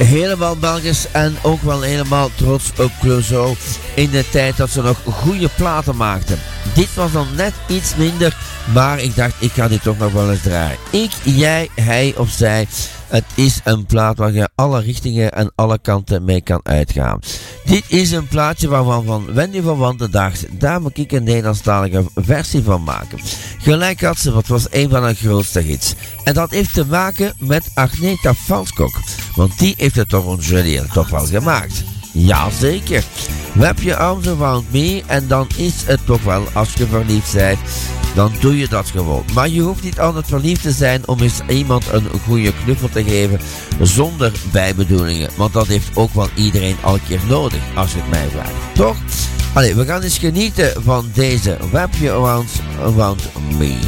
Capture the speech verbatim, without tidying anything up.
helemaal Belgisch en ook wel helemaal trots op Clouseau in de tijd dat ze nog goede platen maakten. Dit was dan net iets minder, maar ik dacht ik ga dit toch nog wel eens draaien. Ik, jij, hij of zij. Het is een plaat waar je alle richtingen en alle kanten mee kan uitgaan. Dit is een plaatje waarvan van Wendy van Wanten dacht, daar moet ik een Nederlandstalige versie van maken. Gelijk had ze, wat was een van haar grootste hits. En dat heeft te maken met Agneta Valskok. Want die heeft het toch origineel toch wel gemaakt. Jazeker. Wrap your arms around me en dan is het toch wel, als je verliefd bent, dan doe je dat gewoon. Maar je hoeft niet altijd verliefd te zijn om eens iemand een goede knuffel te geven zonder bijbedoelingen. Want dat heeft ook wel iedereen al een keer nodig, als je het mij vraagt. Toch? Allee, we gaan eens genieten van deze Wrap your arms around me.